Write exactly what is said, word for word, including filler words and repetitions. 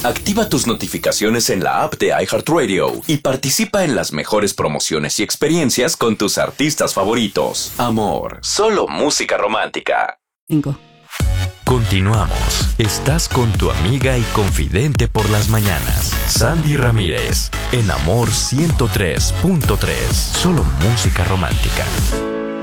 Activa tus notificaciones en la app de iHeartRadio y participa en las mejores promociones y experiencias con tus artistas favoritos. Amor, solo música romántica. Cinco. Continuamos. Estás con tu amiga y confidente por las mañanas, Sandy Ramírez, en Amor ciento tres punto tres. Solo música romántica.